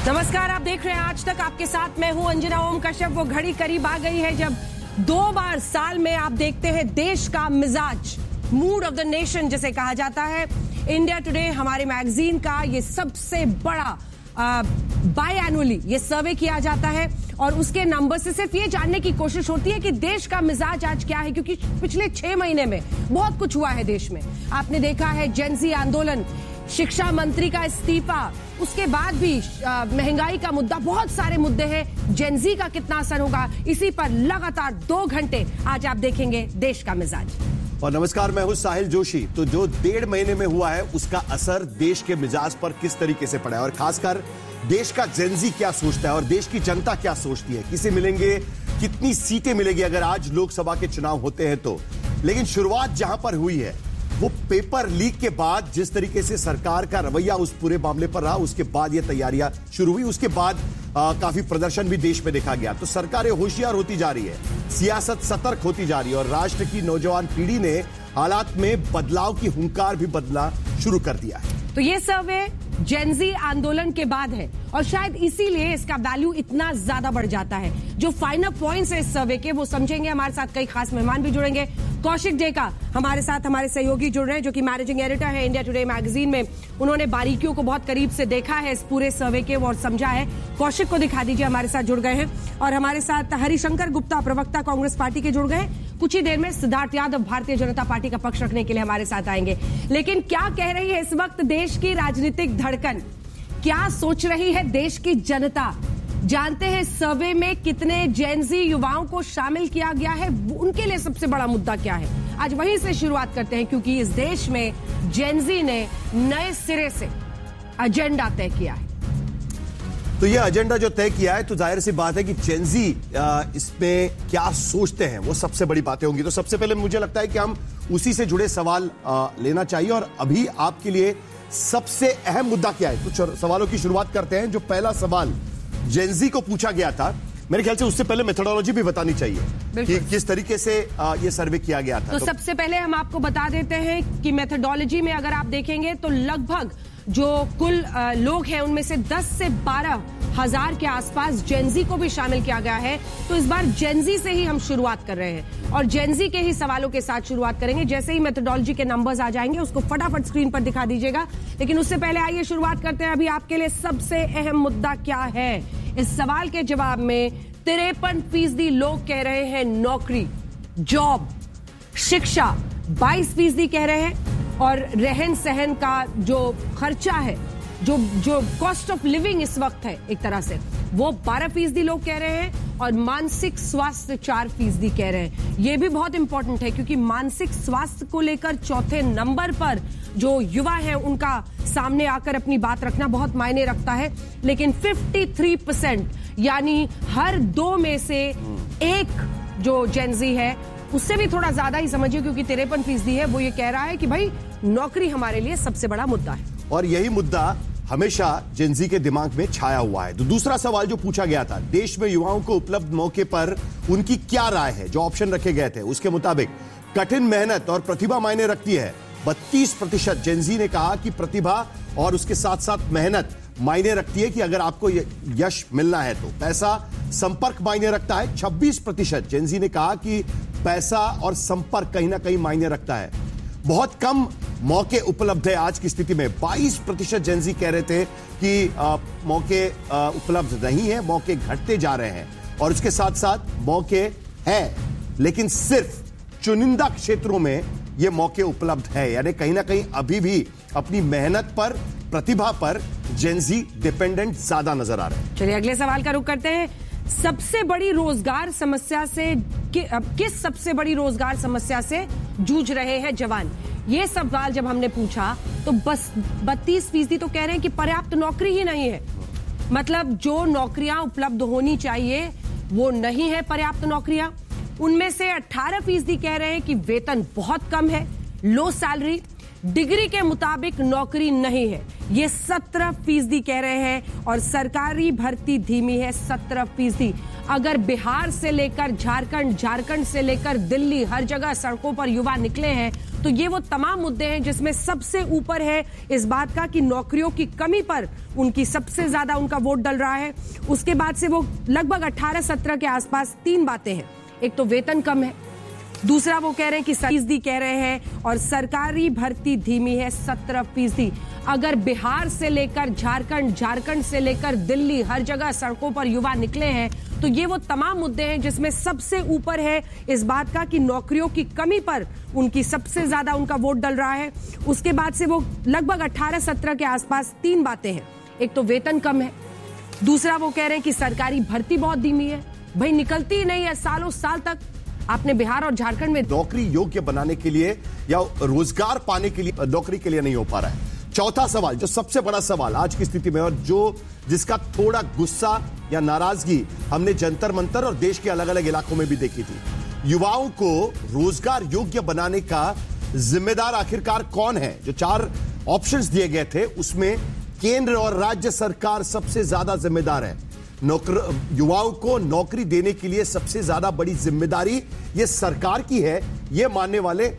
नमस्कार, आप देख रहे हैं आज तक। आपके साथ मैं हूं अंजना ओम कश्यप। वो घड़ी करीब आ गई है जब 2 बार साल में आप देखते हैं देश का मिजाज, मूड ऑफ द नेशन जिसे कहा जाता है। इंडिया टुडे हमारे मैगजीन का ये सबसे बड़ा बाय एनुअली ये सर्वे किया जाता है और उसके नंबर से सिर्फ ये जानने की कोशिश होती है कि देश का मिजाज आज क्या है, क्योंकि पिछले 6 महीने में बहुत कुछ हुआ है देश में। आपने देखा है जेनजी आंदोलन, शिक्षा मंत्री का इस्तीफा, उसके बाद भी महंगाई का मुद्दा, बहुत सारे मुद्दे हैं। जेनजी का कितना असर होगा, इसी पर लगातार 2 घंटे आज आप देखेंगे देश का मिजाज। और नमस्कार, मैं हूं साहिल जोशी। तो जो 1.5 महीने में हुआ है उसका असर देश के मिजाज पर किस तरीके से पड़ा है और खासकर देश का जेनजी क्या सोचता है और देश की जनता क्या सोचती है, किसे मिलेंगे, कितनी सीटें मिलेगी अगर आज लोकसभा के चुनाव होते हैं तो। लेकिन शुरुआत जहां पर हुई है वो पेपर लीक के बाद जिस तरीके से सरकार का रवैया उस पूरे मामले पर रहा, उसके बाद ये तैयारियां शुरू हुई। उसके बाद काफी प्रदर्शन भी देश में देखा गया। तो सरकारें होशियार होती जा रही है, सियासत सतर्क होती जा रही है और राष्ट्र की नौजवान पीढ़ी ने हालात में बदलाव की हुंकार भी बदलना शुरू कर दिया है। तो ये सर्वे जेनजी आंदोलन के बाद है और शायद इसीलिए इसका वैल्यू इतना ज्यादा बढ़ जाता है। जो फाइनल पॉइंट्स है इस सर्वे के वो समझेंगे। हमारे साथ कई खास मेहमान भी जुड़ेंगे। कौशिक डेका हमारे साथ, हमारे सहयोगी जुड़ रहे हैं जो कि मैनेजिंग एडिटर है इंडिया टुडे मैगजीन में। उन्होंने बारीकियों को बहुत करीब से देखा है इस पूरे सर्वे के और समझा है। कौशिक को दिखा दीजिए, हमारे साथ जुड़ गए हैं। और हमारे साथ हरिशंकर गुप्ता, प्रवक्ता कांग्रेस पार्टी के, जुड़ गए हैं। कुछ ही देर में सिद्धार्थ यादव भारतीय जनता पार्टी का पक्ष रखने के लिए हमारे साथ आएंगे। लेकिन क्या कह रही है इस वक्त देश की राजनीतिक धड़कन, क्या सोच रही है देश की जनता, जानते हैं सर्वे में कितने जेनजी युवाओं को शामिल किया गया है, उनके लिए सबसे बड़ा मुद्दा क्या है। आज वहीं से शुरुआत करते हैं क्योंकि इस देश में जेनजी ने नए सिरे से एजेंडा तय किया है। तो ये एजेंडा जो तय किया है तो जाहिर सी बात है कि जेनजी इसमें क्या सोचते हैं वो सबसे बड़ी बातें होंगी। तो सबसे पहले मुझे लगता है कि हम उसी से जुड़े सवाल लेना चाहिए और अभी आपके लिए सबसे अहम मुद्दा क्या है। कुछ सवालों की शुरुआत करते हैं। जो पहला सवाल जेनजी को पूछा गया था, मेरे ख्याल से उससे पहले मेथोडोलॉजी भी बतानी चाहिए कि किस तरीके से ये सर्वे किया गया था। तो सबसे पहले हम आपको बता देते हैं कि मेथोडोलॉजी में अगर आप देखेंगे तो लगभग जो कुल लोग हैं उनमें से 10 से 12 हजार के आसपास जेनजी को भी शामिल किया गया है। तो इस बार जेनजी से ही हम शुरुआत कर रहे हैं और जेनजी के ही सवालों के साथ शुरुआत करेंगे। जैसे ही मेथोडोलॉजी के नंबर्स आ जाएंगे उसको फटाफट स्क्रीन पर दिखा दीजिएगा। लेकिन उससे पहले आइए शुरुआत करते हैं। अभी आपके लिए सबसे अहम मुद्दा क्या है। इस सवाल के जवाब में 53% लोग कह रहे हैं नौकरी, जॉब, शिक्षा 22% कह रहे हैं और रहन सहन का जो खर्चा है, जो कॉस्ट ऑफ लिविंग इस वक्त है एक तरह से, वो 12% लोग कह रहे हैं और मानसिक स्वास्थ्य 4% कह रहे हैं। ये भी बहुत इंपॉर्टेंट है क्योंकि मानसिक स्वास्थ्य को लेकर चौथे नंबर पर जो युवा है उनका सामने आकर अपनी बात रखना बहुत मायने रखता है। लेकिन 53% यानी हर 2 में से 1 जो जेनजी है, उससे भी थोड़ा ज्यादा ही समझिए क्योंकि 53% है, वो ये कह रहा है कि भाई नौकरी हमारे लिए सबसे बड़ा मुद्दा है। और यही मुद्दा हमेशा जेनजी के दिमाग में छाया हुआ है। तो दूसरा सवाल जो पूछा गया था, देश में युवाओं को उपलब्ध मौके पर उनकी क्या राय है। जो ऑप्शन रखे गए थे उसके मुताबिक कठिन मेहनत और प्रतिभा मायने रखती है। 32% जेनजी ने कहा कि प्रतिभा और उसके साथ साथ मेहनत मायने रखती है कि अगर आपको यश मिलना है तो। पैसा, संपर्क मायने रखता है। 26% जेनजी ने कहा कि पैसा और संपर्क कहीं ना कहीं मायने रखता है। बहुत कम मौके उपलब्ध है आज की स्थिति में। 22% जेनजी कह रहे थे कि मौके उपलब्ध नहीं है, मौके घटते जा रहे हैं। और उसके साथ साथ मौके हैं लेकिन सिर्फ चुनिंदा क्षेत्रों में ये मौके उपलब्ध है, यानी कहीं ना कहीं अभी भी अपनी मेहनत पर, प्रतिभा पर जेनजी डिपेंडेंट ज्यादा नजर आ रहे हैं। चलिए अगले सवाल का रुख करते हैं। सबसे बड़ी रोजगार समस्या से किस सबसे बड़ी रोजगार समस्या से जूझ रहे हैं जवान, ये सवाल जब हमने पूछा तो बस 32% तो कह रहे हैं कि पर्याप्त नौकरी ही नहीं है। मतलब जो नौकरियां उपलब्ध होनी चाहिए वो नहीं है पर्याप्त नौकरियां। उनमें से 18% कह रहे हैं कि वेतन बहुत कम है, लो सैलरी। डिग्री के मुताबिक नौकरी नहीं है, ये 17% कह रहे हैं। और सरकारी भर्ती धीमी है, 17%। अगर बिहार से लेकर झारखंड से लेकर दिल्ली, हर जगह सड़कों पर युवा निकले हैं, तो ये वो तमाम मुद्दे हैं जिसमें सबसे ऊपर है इस बात का कि नौकरियों की कमी पर उनकी सबसे ज्यादा उनका वोट डल रहा है। उसके बाद से वो लगभग 18-17 के आसपास 3 बातें हैं। एक तो वेतन कम है, दूसरा वो कह रहे हैं कि 17% कह रहे हैं और सरकारी भर्ती धीमी है, 17%। अगर बिहार से लेकर झारखंड से लेकर दिल्ली, हर जगह सड़कों पर युवा निकले हैं, तो ये वो तमाम मुद्दे हैं जिसमें सबसे ऊपर है इस बात का कि नौकरियों की कमी पर उनकी सबसे ज्यादा उनका वोट डल रहा है। उसके बाद से वो लगभग 18-17 के आसपास 3 बातें हैं। एक तो वेतन कम है, दूसरा वो कह रहे हैं कि सरकारी भर्ती बहुत धीमी है, भाई निकलती ही नहीं है सालों साल तक। आपने बिहार और झारखंड में नौकरी योग्य बनाने के लिए या रोजगार पाने के लिए नौकरी के लिए नहीं हो पा रहा है। चौथा सवाल, जो सबसे बड़ा सवाल आज की स्थिति में और जिसका थोड़ा गुस्सा या नाराजगी हमने जंतर मंतर और देश के अलग अलग इलाकों में भी देखी थी, युवाओं को रोजगार योग्य बनाने का जिम्मेदार आखिरकार कौन है? जो 4 ऑप्शंस दिए गए थे उसमें केंद्र और राज्य सरकार सबसे ज्यादा जिम्मेदार है। युवाओं को नौकरी देने के लिए सबसे ज्यादा बड़ी जिम्मेदारी ये सरकार की है, ये मानने वाले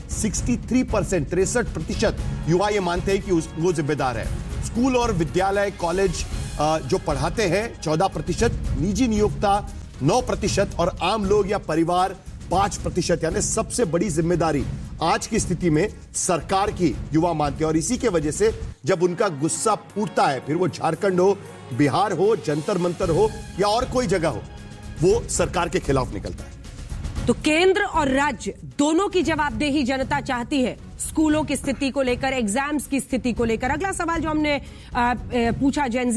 63% युवा ये मानते हैं कि वो जिम्मेदार है। स्कूल और विद्यालय कॉलेज जो पढ़ाते हैं 14%, निजी नियोक्ता 9% और आम लोग या परिवार 5%, यानी सबसे बड़ी जिम्मेदारी आज की स्थिति में सरकार की युवा मानते हैं। और इसी के वजह से जब उनका गुस्सा फूटता है, फिर वो झारखंड हो, बिहार हो, जंतर मंतर हो या और कोई जगह हो, वो सरकार के खिलाफ निकलता है। तो केंद्र और राज्य दोनों की जवाबदेही जनता चाहती है, स्कूलों की स्थिति को लेकर, एग्जाम्स की स्थिति को लेकर। अगला सवाल जो हमने पूछा जेन